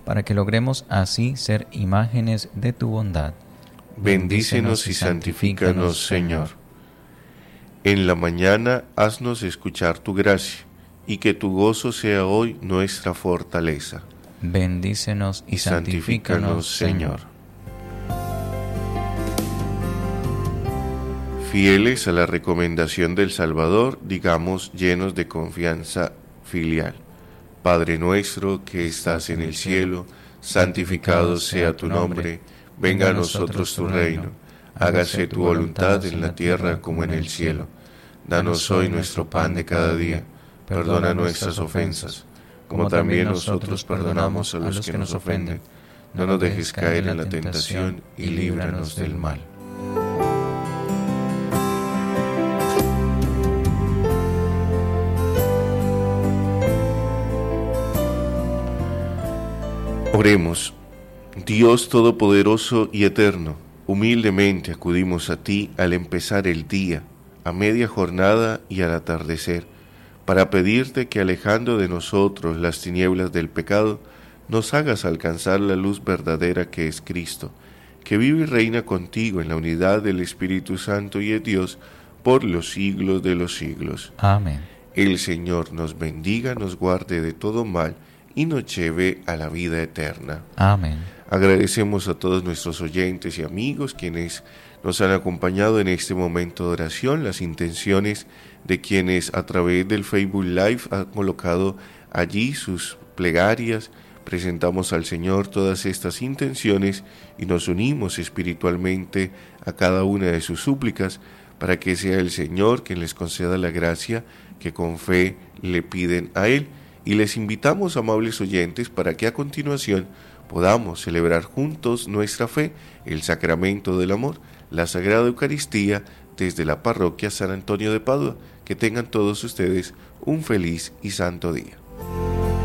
para que logremos así ser imágenes de tu bondad. Bendícenos y santifícanos, Señor. En la mañana haznos escuchar tu gracia, y que tu gozo sea hoy nuestra fortaleza. Bendícenos y santifícanos, Señor. Fieles a la recomendación del Salvador, digamos llenos de confianza filial. Padre nuestro que estás en el cielo, santificado sea tu nombre, venga a nosotros tu reino, hágase tu voluntad en la tierra como en el cielo. Danos hoy nuestro pan de cada día, perdona nuestras ofensas, como también nosotros perdonamos a los que nos ofenden. No nos dejes caer en la tentación y líbranos del mal. Oremos. Dios Todopoderoso y Eterno, humildemente acudimos a ti al empezar el día, a media jornada y al atardecer, para pedirte que alejando de nosotros las tinieblas del pecado, nos hagas alcanzar la luz verdadera que es Cristo, que vive y reina contigo en la unidad del Espíritu Santo y es Dios por los siglos de los siglos. Amén. El Señor nos bendiga, nos guarde de todo mal y nos lleve a la vida eterna. Amén. Agradecemos a todos nuestros oyentes y amigos quienes nos han acompañado en este momento de oración, las intenciones de quienes a través del Facebook Live han colocado allí sus plegarias. Presentamos al Señor todas estas intenciones y nos unimos espiritualmente a cada una de sus súplicas para que sea el Señor quien les conceda la gracia que con fe le piden a Él. Y les invitamos, amables oyentes, para que a continuación podamos celebrar juntos nuestra fe, el sacramento del amor, la Sagrada Eucaristía, desde la parroquia San Antonio de Padua. Que tengan todos ustedes un feliz y santo día.